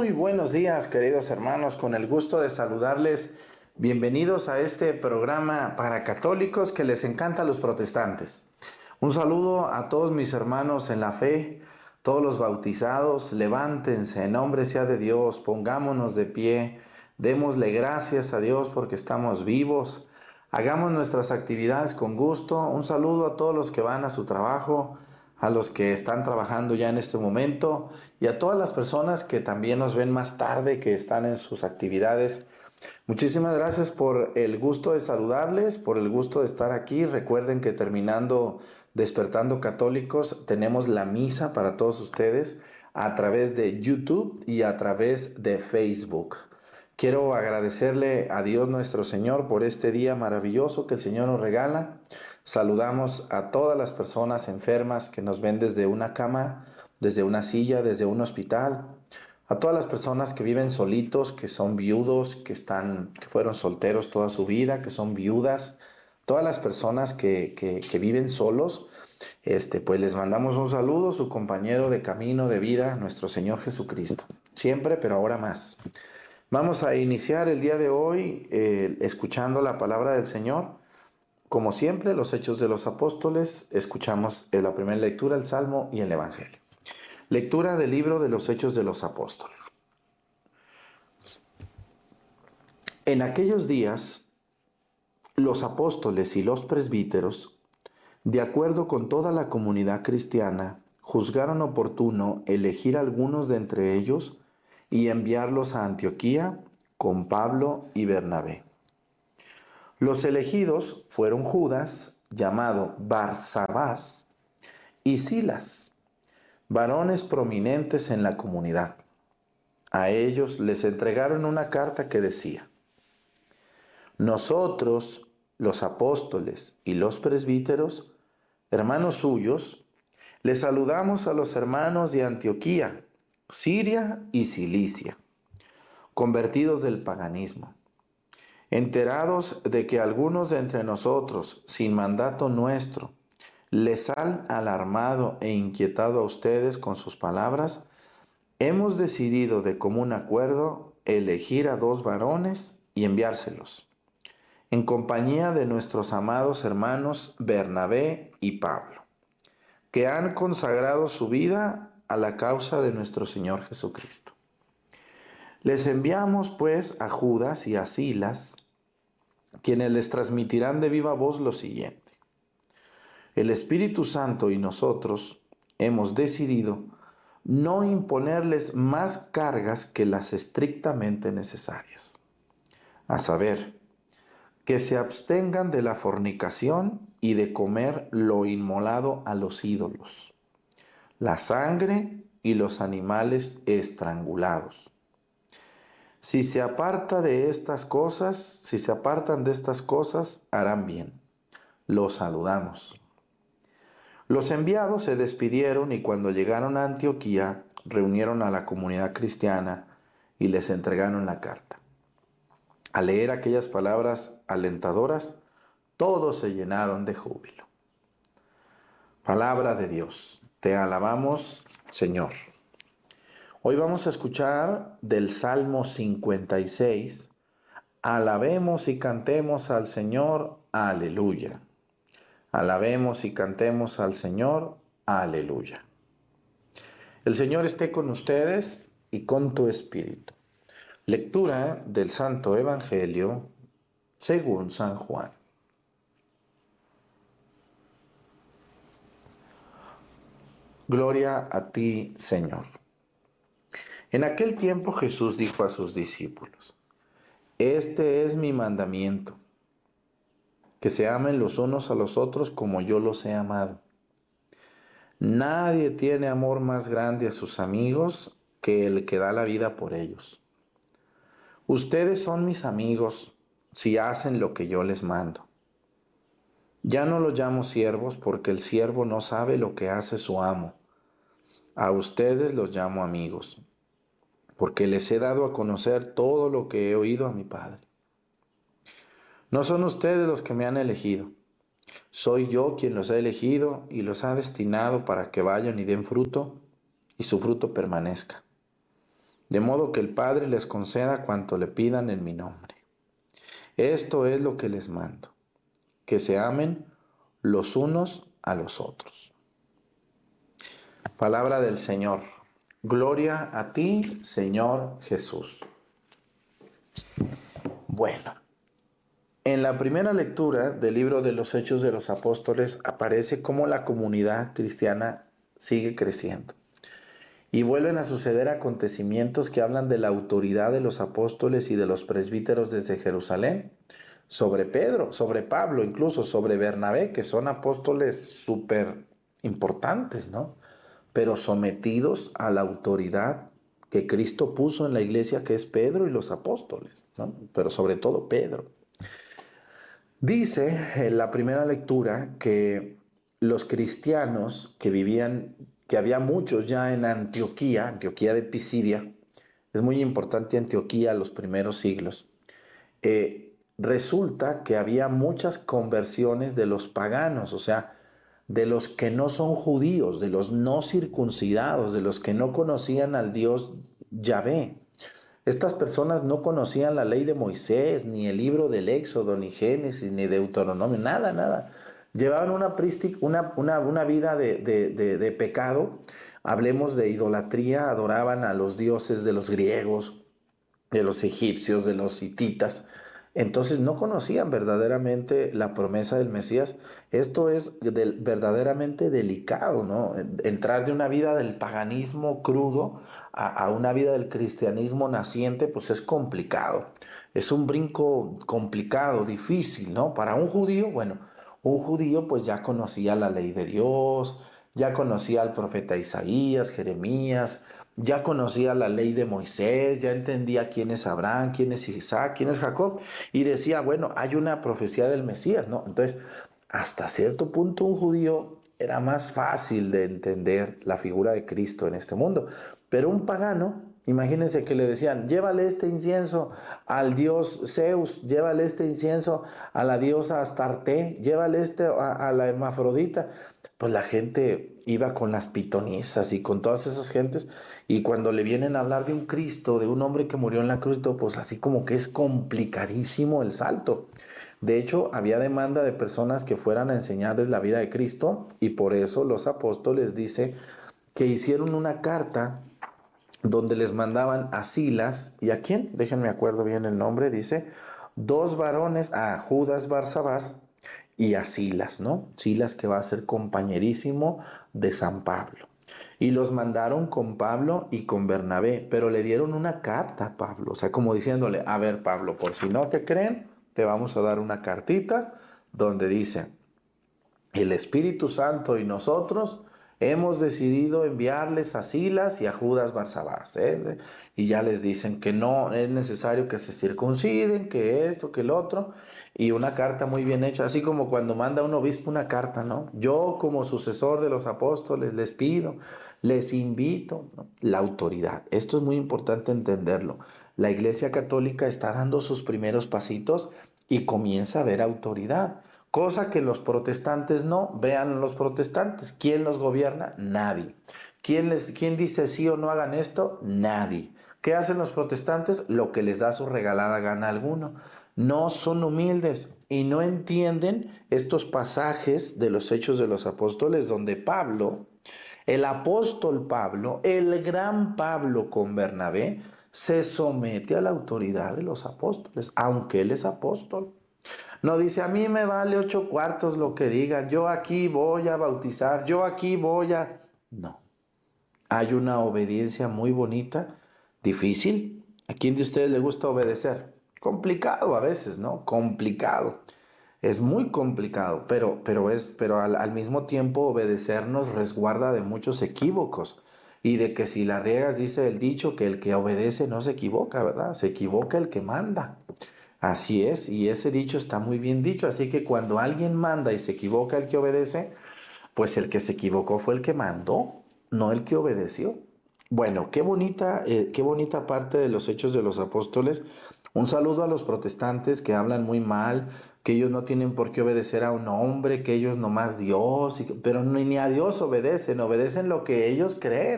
Muy buenos días, queridos hermanos, con el gusto de saludarles. Bienvenidos a este programa para católicos que les encanta a los protestantes. Un saludo a todos mis hermanos en la fe, todos los bautizados. Levántense, en nombre sea de Dios, pongámonos de pie, démosle gracias a Dios porque estamos vivos. Hagamos nuestras actividades con gusto. Un saludo a todos los que van a su trabajo, a los que están trabajando ya en este momento y a todas las personas que también nos ven más tarde, que están en sus actividades. Muchísimas gracias por el gusto de saludarles, por el gusto de estar aquí. Recuerden que terminando Despertando Católicos tenemos la misa para todos ustedes a través de YouTube y a través de Facebook. Quiero agradecerle a Dios nuestro Señor por este día maravilloso que el Señor nos regala. Saludamos a todas las personas enfermas que nos ven desde una cama, desde una silla, desde un hospital. A todas las personas que viven solitos, que son viudos, que fueron solteros toda su vida, que son viudas. Todas las personas que viven solos, pues les mandamos un saludo, su compañero de camino de vida, nuestro Señor Jesucristo. Siempre, pero ahora más. Vamos a iniciar el día de hoy escuchando la palabra del Señor. Como siempre, los Hechos de los Apóstoles, escuchamos en la primera lectura el Salmo y el Evangelio. Lectura del libro de los Hechos de los Apóstoles. En aquellos días, los apóstoles y los presbíteros, de acuerdo con toda la comunidad cristiana, juzgaron oportuno elegir algunos de entre ellos y enviarlos a Antioquía con Pablo y Bernabé. Los elegidos fueron Judas, llamado Barsabás, y Silas, varones prominentes en la comunidad. A ellos les entregaron una carta que decía: nosotros, los apóstoles y los presbíteros, hermanos suyos, les saludamos a los hermanos de Antioquía, Siria y Cilicia, convertidos del paganismo, enterados de que algunos de entre nosotros, sin mandato nuestro, les han alarmado e inquietado a ustedes con sus palabras. Hemos decidido de común acuerdo elegir a 2 varones y enviárselos, en compañía de nuestros amados hermanos Bernabé y Pablo, que han consagrado su vida a la causa de nuestro Señor Jesucristo. Les enviamos pues a Judas y a Silas, quienes les transmitirán de viva voz lo siguiente: el Espíritu Santo y nosotros hemos decidido no imponerles más cargas que las estrictamente necesarias, a saber, que se abstengan de la fornicación y de comer lo inmolado a los ídolos, la sangre y los animales estrangulados. Si se apartan de estas cosas, harán bien. Los saludamos. Los enviados se despidieron y cuando llegaron a Antioquía, reunieron a la comunidad cristiana y les entregaron la carta. Al leer aquellas palabras alentadoras, todos se llenaron de júbilo. Palabra de Dios. Te alabamos, Señor. Hoy vamos a escuchar del Salmo 56. Alabemos y cantemos al Señor, aleluya. Alabemos y cantemos al Señor, aleluya. El Señor esté con ustedes y con tu espíritu. Lectura del Santo Evangelio según San Juan. Gloria a ti, Señor. En aquel tiempo Jesús dijo a sus discípulos: este es mi mandamiento, que se amen los unos a los otros como yo los he amado. Nadie tiene amor más grande a sus amigos que el que da la vida por ellos. Ustedes son mis amigos si hacen lo que yo les mando. Ya no los llamo siervos porque el siervo no sabe lo que hace su amo. A ustedes los llamo amigos, porque les he dado a conocer todo lo que he oído a mi Padre. No son ustedes los que me han elegido. Soy yo quien los ha elegido y los ha destinado para que vayan y den fruto, y su fruto permanezca. de modo que el Padre les conceda cuanto le pidan en mi nombre. Esto es lo que les mando, que se amen los unos a los otros. Palabra del Señor. Gloria a ti, Señor Jesús. Bueno, en la primera lectura del libro de los Hechos de los Apóstoles aparece cómo la comunidad cristiana sigue creciendo. Y vuelven a suceder acontecimientos que hablan de la autoridad de los apóstoles y de los presbíteros desde Jerusalén, sobre Pedro, sobre Pablo, incluso sobre Bernabé, que son apóstoles súper importantes, ¿no? Pero sometidos a la autoridad que Cristo puso en la iglesia, que es Pedro y los apóstoles, ¿no? Pero sobre todo Pedro. Dice en la primera lectura que los cristianos que vivían, que había muchos ya en Antioquía, Antioquía de Pisidia, es muy importante Antioquía los primeros siglos, resulta que había muchas conversiones de los paganos, o sea, de los que no son judíos, de los no circuncidados, de los que no conocían al Dios Yahvé. Estas personas no conocían la ley de Moisés, ni el libro del Éxodo, ni Génesis, ni Deuteronomio, nada, nada. Llevaban una vida de pecado. Hablemos de idolatría, adoraban a los dioses de los griegos, de los egipcios, de los hititas. Entonces no conocían verdaderamente la promesa del Mesías. Esto es verdaderamente delicado, ¿no? Entrar de una vida del paganismo crudo a una vida del cristianismo naciente, pues es complicado. Es un brinco complicado, difícil, ¿no? Para un judío, bueno, un judío pues ya conocía la ley de Dios, ya conocía al profeta Isaías, Jeremías, ya conocía la ley de Moisés, ya entendía quién es Abraham, quién es Isaac, quién es Jacob, y decía, bueno, hay una profecía del Mesías, ¿no? Entonces, hasta cierto punto un judío era más fácil de entender la figura de Cristo en este mundo, pero un pagano, imagínense que le decían, llévale este incienso al dios Zeus, llévale este incienso a la diosa Astarte, llévale este a la hermafrodita. Pues la gente iba con las pitonisas y con todas esas gentes, y cuando le vienen a hablar de un Cristo, de un hombre que murió en la cruz, pues así como que es complicadísimo el salto. De hecho, había demanda de personas que fueran a enseñarles la vida de Cristo, y por eso los apóstoles dice que hicieron una carta donde les mandaban a Silas, ¿y a quién? Déjenme acuerdo bien el nombre, dice, dos varones, a Judas Barsabás y a Silas, ¿no? Silas, que va a ser compañerísimo de San Pablo. Y los mandaron con Pablo y con Bernabé, pero le dieron una carta a Pablo, o sea, como diciéndole, a ver, Pablo, por si no te creen, te vamos a dar una cartita donde dice, el Espíritu Santo y nosotros hemos decidido enviarles a Silas y a Judas Barsabás, ¿eh? Y ya les dicen que no es necesario que se circunciden, que esto, que el otro, y una carta muy bien hecha, así como cuando manda un obispo una carta, ¿no? Yo como sucesor de los apóstoles les pido, les invito, ¿no? La autoridad. Esto es muy importante entenderlo. La Iglesia Católica está dando sus primeros pasitos y comienza a haber autoridad. Cosa que los protestantes no. Vean los protestantes. ¿Quién los gobierna? Nadie. ¿Quién dice sí o no hagan esto? Nadie. ¿Qué hacen los protestantes? Lo que les da su regalada gana a alguno. No son humildes y no entienden estos pasajes de los Hechos de los Apóstoles donde Pablo, el apóstol Pablo, el gran Pablo con Bernabé, se somete a la autoridad de los apóstoles, aunque él es apóstol. No dice, a mí me vale 8 cuartos lo que digan, yo aquí voy a bautizar, yo aquí voy a... No, hay una obediencia muy bonita, difícil. ¿A quién de ustedes le gusta obedecer? Complicado a veces, ¿no? Complicado. Es muy complicado, pero al mismo tiempo obedecer nos resguarda de muchos equívocos. Y de que si la riegas, dice el dicho, que el que obedece no se equivoca, ¿verdad? Se equivoca el que manda. Así es, y ese dicho está muy bien dicho, así que cuando alguien manda y se equivoca el que obedece, pues el que se equivocó fue el que mandó, no el que obedeció. Bueno, qué bonita parte de los Hechos de los Apóstoles. Un saludo a los protestantes que hablan muy mal, que ellos no tienen por qué obedecer a un hombre, que ellos nomás Dios, pero ni a Dios obedecen, obedecen lo que ellos creen.